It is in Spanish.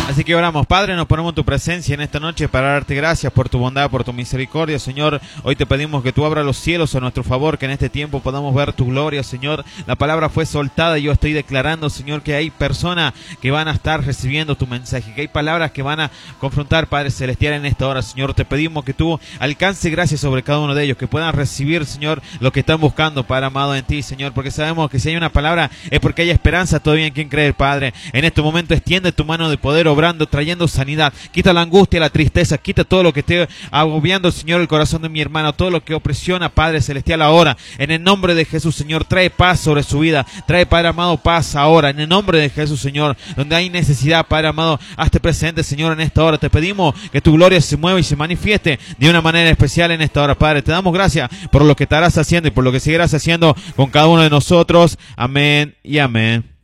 Así que oramos, Padre, nos ponemos en tu presencia en esta noche para darte gracias por tu bondad, por tu misericordia, Señor. Hoy te pedimos que tú abras los cielos a nuestro favor, que en este tiempo podamos ver tu gloria, Señor. La palabra fue soltada y yo estoy declarando, Señor, que hay personas que van a estar recibiendo tu mensaje, que hay palabras que van a confrontar, Padre Celestial, en esta hora, Señor. Te pedimos que tú alcances gracias sobre cada uno de ellos, que puedan recibir, Señor, lo que están buscando, Padre amado, en ti, Señor, porque sabemos que si hay una palabra es porque hay esperanza todavía en quien creer, Padre. En este momento extiende tu mano de poder obrando, trayendo sanidad. Quita la angustia, la tristeza, quita todo lo que esté agobiando, Señor, el corazón de mi hermano, todo lo que opresiona, Padre Celestial, ahora. En el nombre de Jesús, Señor, trae paz sobre su vida. Trae, Padre amado, paz ahora. En el nombre de Jesús, Señor, donde hay necesidad, Padre amado, hazte presente, Señor, en esta hora. Te pedimos que tu gloria se mueva y se manifieste de una manera especial en esta hora, Padre. Te damos gracias por lo que estarás haciendo y por lo que seguirás haciendo con cada uno de nosotros. Amén y amén.